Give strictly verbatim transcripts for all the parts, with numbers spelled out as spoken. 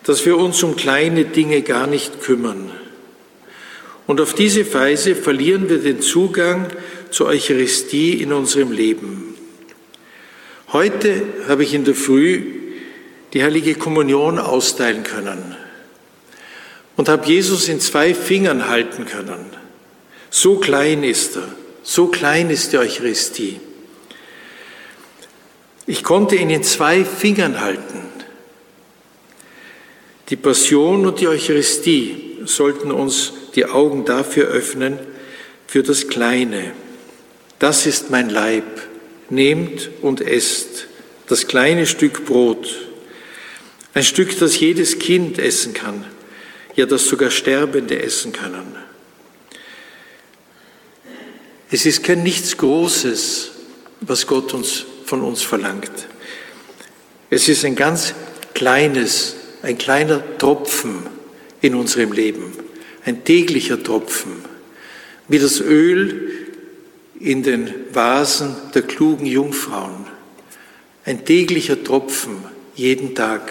dass wir uns um kleine Dinge gar nicht kümmern. Und auf diese Weise verlieren wir den Zugang zur Eucharistie in unserem Leben. Heute habe ich in der Früh die Heilige Kommunion austeilen können und habe Jesus in zwei Fingern halten können. So klein ist er, so klein ist die Eucharistie. Ich konnte ihn in zwei Fingern halten. Die Passion und die Eucharistie sollten uns die Augen dafür öffnen, für das Kleine. Das ist mein Leib. Nehmt und esst das kleine Stück Brot. Ein Stück, das jedes Kind essen kann, ja, das sogar Sterbende essen können. Es ist kein nichts Großes, was Gott uns, von uns verlangt. Es ist ein ganz kleines, ein kleiner Tropfen in unserem Leben, ein täglicher Tropfen, wie das Öl in den Vasen der klugen Jungfrauen, ein täglicher Tropfen jeden Tag.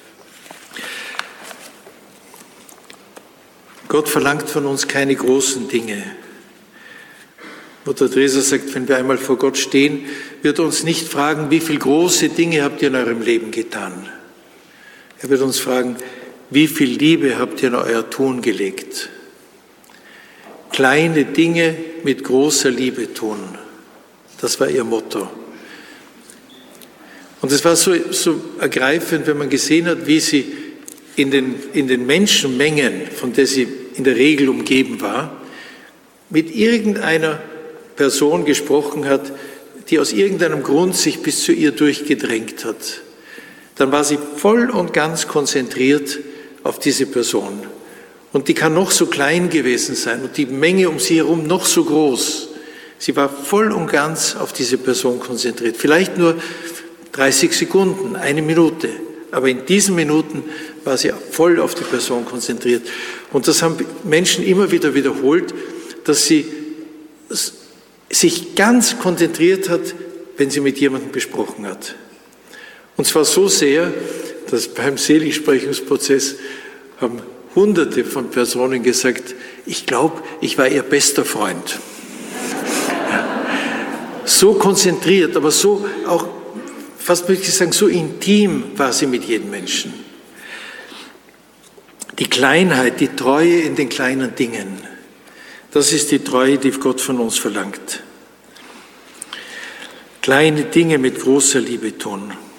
Gott verlangt von uns keine großen Dinge. Mutter Teresa sagt, wenn wir einmal vor Gott stehen, wird er uns nicht fragen, wie viele große Dinge habt ihr in eurem Leben getan. Er wird uns fragen, wie viel Liebe habt ihr in euer Tun gelegt? Kleine Dinge mit großer Liebe tun. Das war ihr Motto. Und es war so, so ergreifend, wenn man gesehen hat, wie sie in den, in den Menschenmengen, von der sie in der Regel umgeben war, mit irgendeiner Person gesprochen hat, die aus irgendeinem Grund sich bis zu ihr durchgedrängt hat. Dann war sie voll und ganz konzentriert auf diese Person. Und die kann noch so klein gewesen sein und die Menge um sie herum noch so groß. Sie war voll und ganz auf diese Person konzentriert. Vielleicht nur dreißig Sekunden, eine Minute. Aber in diesen Minuten war sie voll auf die Person konzentriert. Und das haben Menschen immer wieder wiederholt, dass sie sich ganz konzentriert hat, wenn sie mit jemandem gesprochen hat. Und zwar so sehr, dass beim Seligsprechungsprozess haben Hunderte von Personen gesagt, ich glaube, ich war ihr bester Freund. Ja. So konzentriert, aber so auch, fast möchte ich sagen, so intim war sie mit jedem Menschen. Die Kleinheit, die Treue in den kleinen Dingen, das ist die Treue, die Gott von uns verlangt. Kleine Dinge mit großer Liebe tun.